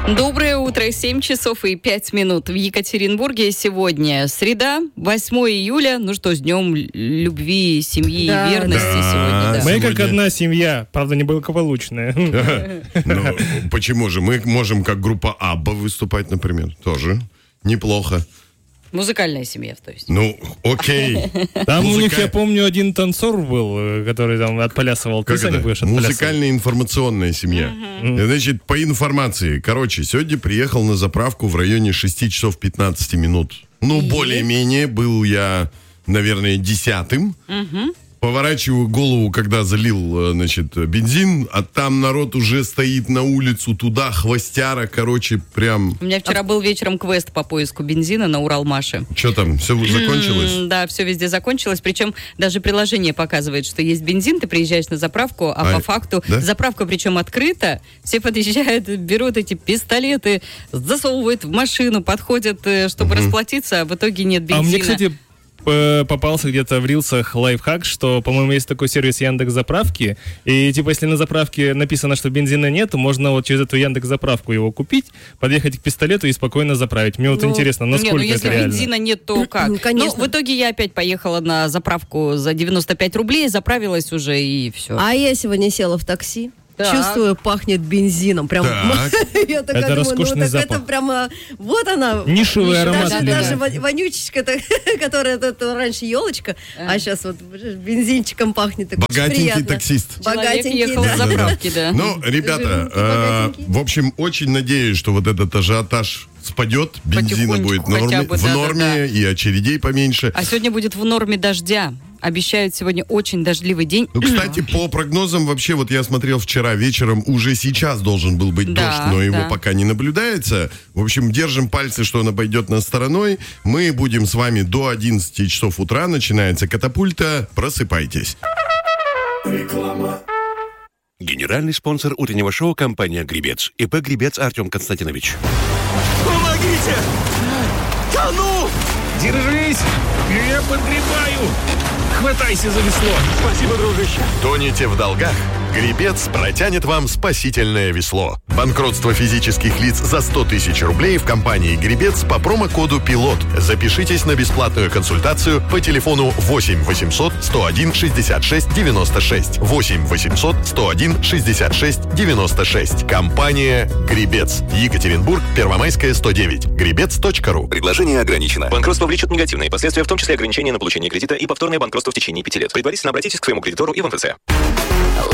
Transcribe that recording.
Доброе утро, 7 часов и 5 минут в Екатеринбурге. Сегодня среда, 8 июля. Ну что, с днем любви, семьи и верности сегодня. Да. Мы как одна семья, правда, неблагополучная. Ну, почему же? Мы можем как группа Абба выступать, например. Тоже неплохо. Музыкальная семья, то есть. Ну, окей. Там у них, я помню, один танцор был, который там отплясывал. Как это? Музыкальная информационная семья. Значит, по информации. Короче, сегодня приехал на заправку в районе 6 часов 15 минут. Ну, более-менее. Был я, наверное, 10-м. Поворачиваю голову, когда залил, значит, бензин, а там народ уже стоит на улицу, туда хвостяра, короче, прям... У меня вчера был вечером квест по поиску бензина на Уралмаше. Что там, все закончилось? Да, все везде закончилось, причем даже приложение показывает, что есть бензин, ты приезжаешь на заправку, а по факту заправка причем открыта, все подъезжают, берут эти пистолеты, засовывают в машину, подходят, чтобы расплатиться, а в итоге нет бензина. А мне, кстати, попался где-то в рилсах лайфхак, что, по-моему, есть такой сервис Яндекс.Заправки, и, типа, если на заправке написано, что бензина нет, можно вот через эту Яндекс.Заправку его купить, подъехать к пистолету и спокойно заправить. Мне вот интересно, насколько это реально. Если бензина нет, то как? Конечно. Ну, в итоге я опять поехала на заправку за 95 рублей, заправилась уже и все. А я сегодня села в такси. Так. Чувствую, пахнет бензином. Прям. Я такая Это думаю, роскошный так запах. это прямо, вот она. Нишевый аромат. Даже вонючечка, которая раньше елочка, а сейчас вот бензинчиком пахнет. Так Богатенький приятно. таксист. Человек ехал с заправки, да. Ну, ребята, в общем, очень надеюсь, что вот этот ажиотаж спадет, бензина будет в норме и очередей поменьше. А сегодня будет в норме дождя. Обещают сегодня очень дождливый день. Ну, кстати, по прогнозам, вообще, вот я смотрел вчера вечером, уже сейчас должен был быть дождь, но его пока не наблюдается. В общем, держим пальцы, что он обойдет нас стороной. Мы будем с вами до 11 часов утра. Начинается катапульта. Просыпайтесь. Реклама. Генеральный спонсор утреннего шоу — компания «Гребец». ИП «Гребец» Артем Константинович. Помогите! Тону! Держись! Я подгребаю! Хватайся за весло! Спасибо, дружище. Тонете в долгах? Гребец протянет вам спасительное весло. Банкротство физических лиц за 100 тысяч рублей в компании «Гребец» по промокоду «Пилот». Запишитесь на бесплатную консультацию по телефону 8 800 101 66 96. 8 800 101 66 96. Компания «Гребец». Екатеринбург, Первомайская, 109. Гребец.ру. Предложение ограничено. Банкротство влечет негативные последствия, в том числе ограничения на получение кредита и повторное банкротство в течение 5 лет. Предварительно обратитесь к своему кредитору и в МФЦ.